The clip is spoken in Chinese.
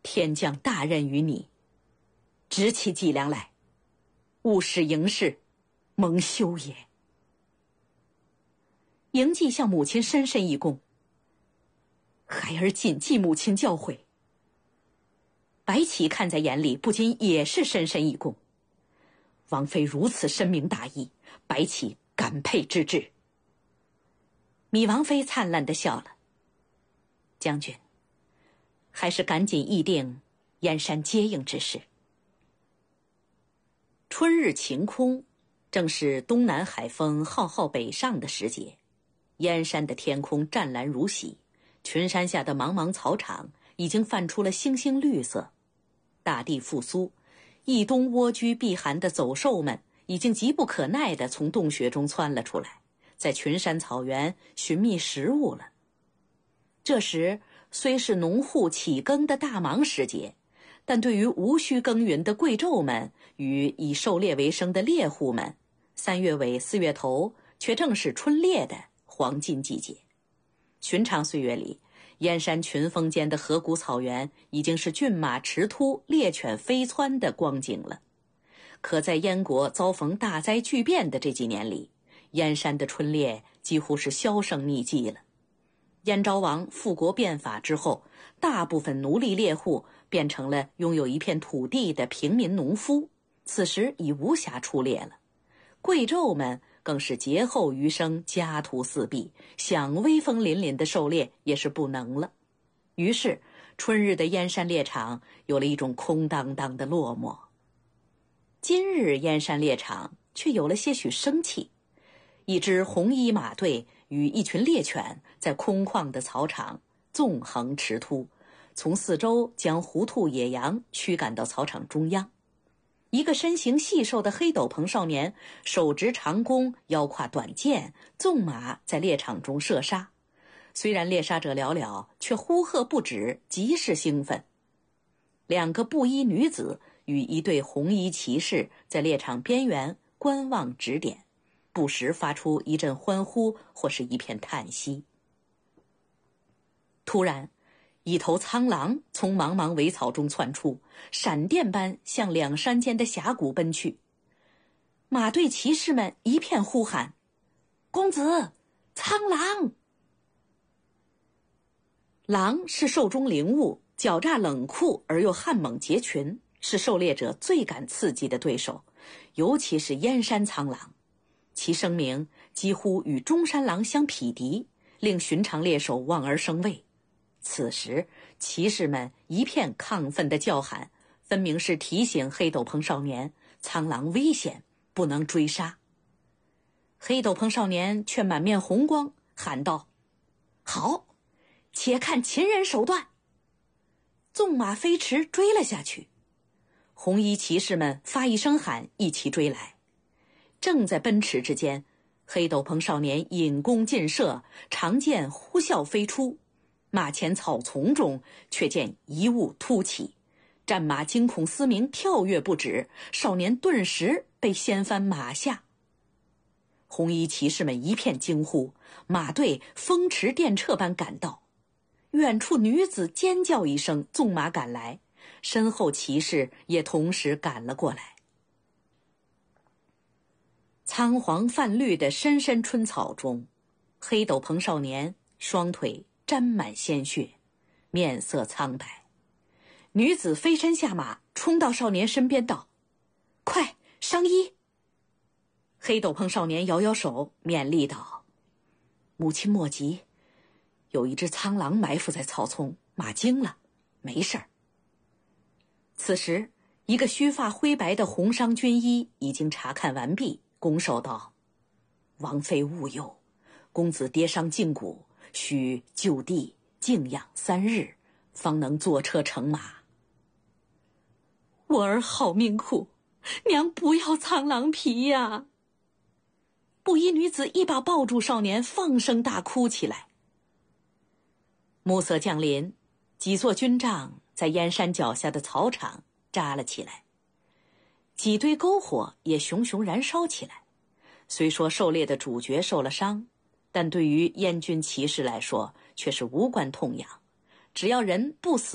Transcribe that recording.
天降大任于你，执起脊梁来，勿使营事，蒙羞也。嬴稷向母亲深深一躬，孩儿谨记母亲教诲。白起看在眼里，不禁也是深深一躬。王妃如此深明大义，白起感佩之至。糜王妃灿烂地笑了，将军，还是赶紧议定燕山接应之事。春日晴空，正是东南海风浩浩北上的时节，燕山的天空湛蓝如洗，群山下的茫茫草场已经泛出了星星绿色。大地复苏，一冬蜗居避寒的走兽们已经急不可耐地从洞穴中窜了出来，在群山草原寻觅食物了。这时虽是农户起耕的大忙时节，但对于无需耕耘的贵胄们与以狩猎为生的猎户们，3月尾4月头却正是春猎的黄金季节。寻常岁月里，燕山群峰间的河谷草原已经是骏马驰突、猎犬飞窜的光景了。可在燕国遭逢大灾巨变的这几年里，燕山的春猎几乎是销声匿迹了。燕昭王复国变法之后，大部分奴隶猎户变成了拥有一片土地的平民农夫，此时已无暇出猎了。贵胄们更是劫后余生，家徒四壁，想威风凛凛的狩猎也是不能了。于是春日的燕山猎场有了一种空荡荡的落寞。今日燕山猎场却有了些许生气，一支红衣马队与一群猎犬在空旷的草场纵横驰突，从四周将狐兔野羊驱赶到草场中央。一个身形细瘦的黑斗篷少年手执长弓，腰挎短剑，纵马在猎场中射杀。虽然猎杀者寥寥，却呼喝不止，极是兴奋。2个布衣女子与一队红衣骑士在猎场边缘观望指点，不时发出一阵欢呼或是一片叹息。突然，一头苍狼从茫茫苇草中窜出，闪电般向两山间的峡谷奔去。马队骑士们一片呼喊：“公子，苍狼！”狼是兽中灵物，狡诈冷酷而又悍猛结群，是狩猎者最感刺激的对手，尤其是燕山苍狼。其声名几乎与中山狼相匹敌，令寻常猎手望而生畏。此时骑士们一片亢奋的叫喊，分明是提醒黑斗篷少年苍狼危险，不能追杀。黑斗篷少年却满面红光，喊道：“好，且看秦人手段！”纵马飞驰追了下去。红衣骑士们发一声喊，一齐追来。正在奔驰之间，黑斗篷少年引弓尽射，长剑呼啸飞出。马前草丛中却见一物突起，战马惊恐嘶鸣，跳跃不止，少年顿时被掀翻马下。红衣骑士们一片惊呼，马队风驰电掣般赶到。远处女子尖叫一声，纵马赶来，身后骑士也同时赶了过来。苍黄泛绿的深深春草中，黑斗篷少年双腿沾满鲜血，面色苍白。女子飞身下马，冲到少年身边道：“快，伤医！”黑斗篷少年摇摇手，勉励道：“母亲莫急，有一只苍狼埋伏在草丛，马惊了，没事儿。”此时，一个须发灰白的红裳军医已经查看完毕，拱手道：“王妃勿忧，公子跌伤胫骨，需就地静养3日，方能坐车乘马。”我儿好命苦，娘不要苍狼皮呀！布衣女子一把抱住少年，放声大哭起来。暮色降临，几座军帐在燕山脚下的草场扎了起来，几堆篝火也熊熊燃烧起来。虽说狩猎的主角受了伤，但对于燕军骑士来说却是无关痛痒，只要人不死